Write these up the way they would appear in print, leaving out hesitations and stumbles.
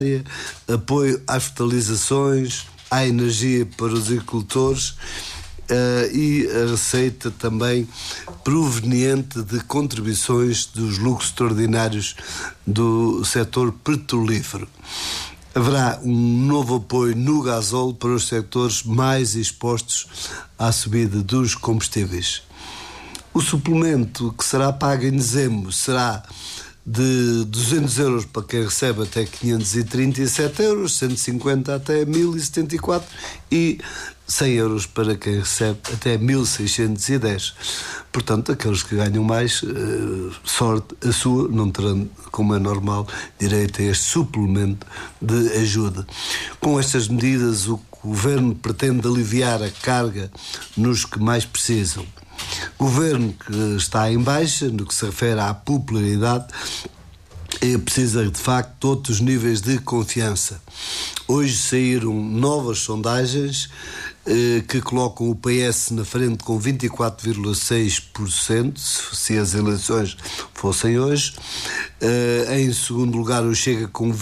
apoio às fertilizações, à energia para os agricultores e a receita também proveniente de contribuições dos lucros extraordinários do setor petrolífero. Haverá um novo apoio no gasóleo para os setores mais expostos à subida dos combustíveis. O suplemento que será pago em dezembro será de 200 euros para quem recebe até 537 euros, 150 até 1074 e 100 euros para quem recebe até 1610. Portanto, aqueles que ganham mais, sorte a sua, não terão, como é normal, direito a este suplemento de ajuda. Com estas medidas, o Governo pretende aliviar a carga nos que mais precisam. Governo que está em baixa no que se refere à popularidade e precisa de facto de outros níveis de confiança. Hoje saíram novas sondagens que colocam o PS na frente com 24,6%, se as eleições fossem hoje. Em segundo lugar o Chega com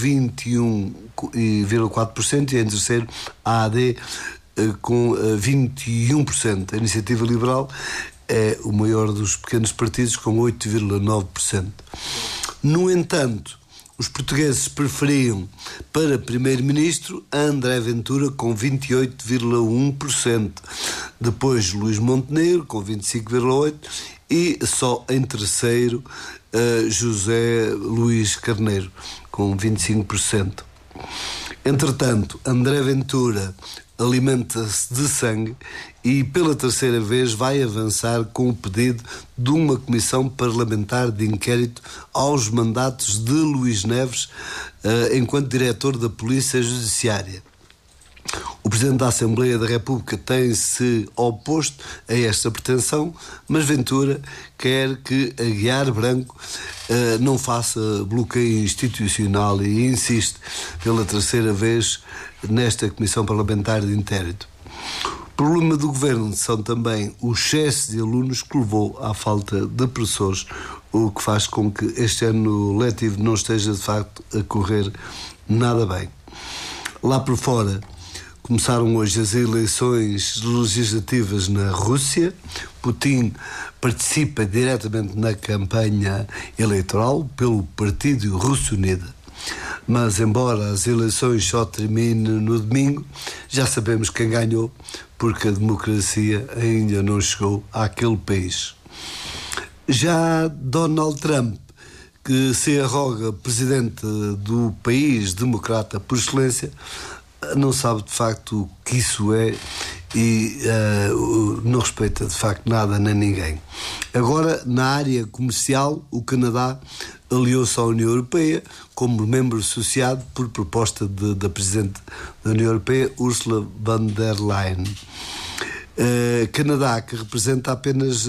21,4% e em terceiro a AD com 21%. A Iniciativa Liberal é o maior dos pequenos partidos com 8,9%. No entanto, os portugueses preferiam para primeiro-ministro André Ventura com 28,1%, depois Luís Montenegro com 25,8% e só em terceiro José Luís Carneiro com 25%. Entretanto, André Ventura alimenta-se de sangue e pela terceira vez vai avançar com o pedido de uma comissão parlamentar de inquérito aos mandatos de Luís Neves enquanto diretor da Polícia Judiciária. O Presidente da Assembleia da República tem-se oposto a esta pretensão, mas Ventura quer que Aguiar Branco não faça bloqueio institucional e insiste pela terceira vez nesta Comissão Parlamentar de Inquérito. O problema do Governo são também o excesso de alunos que levou à falta de professores, o que faz com que este ano letivo não esteja de facto a correr nada bem. Lá por fora, começaram hoje as eleições legislativas na Rússia. Putin participa diretamente na campanha eleitoral pelo Partido Russo Unido. Mas, embora as eleições só terminem no domingo, já sabemos quem ganhou, porque a democracia ainda não chegou àquele país. Já Donald Trump, que se arroga presidente do país democrata por excelência, não sabe de facto o que isso é e não respeita de facto nada nem ninguém. Agora, na área comercial, o Canadá aliou-se à União Europeia como membro associado por proposta da Presidente da União Europeia, Ursula von der Leyen. Canadá, que representa apenas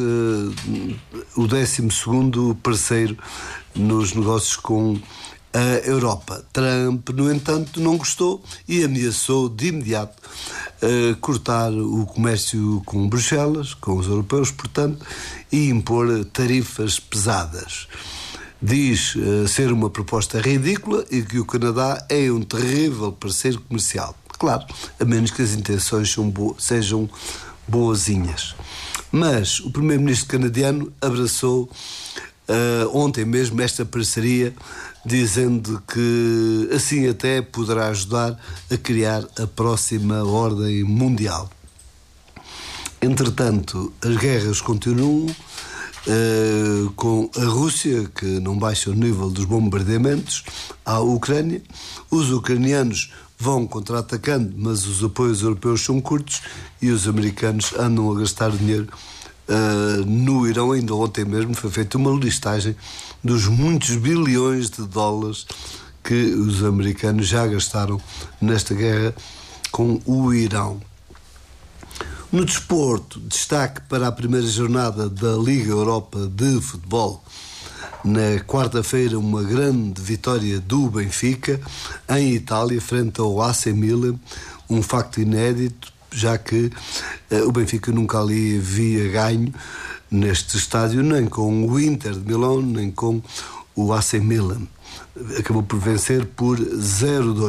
o 12º parceiro nos negócios com a Europa. Trump, no entanto, não gostou e ameaçou de imediato cortar o comércio com Bruxelas, com os europeus, portanto, e impor tarifas pesadas. Diz ser uma proposta ridícula e que o Canadá é um terrível parceiro comercial. Claro, a menos que as intenções sejam boazinhas. Mas o primeiro-ministro canadiano abraçou ontem mesmo esta parceria, dizendo que assim até poderá ajudar a criar a próxima ordem mundial. Entretanto, as guerras continuam, com a Rússia, que não baixa o nível dos bombardeamentos à Ucrânia. Os ucranianos vão contra-atacando, mas os apoios europeus são curtos e os americanos andam a gastar dinheiro no Irão. Ainda ontem mesmo foi feita uma listagem dos muitos bilhões de dólares que os americanos já gastaram nesta guerra com o Irão. No desporto, destaque para a primeira jornada da Liga Europa de Futebol. Na quarta-feira, uma grande vitória do Benfica em Itália frente ao AC Milan, um facto inédito, já que o Benfica nunca ali havia ganho neste estádio, nem com o Inter de Milão, nem com o AC Milan. acabou por vencer por 0,2.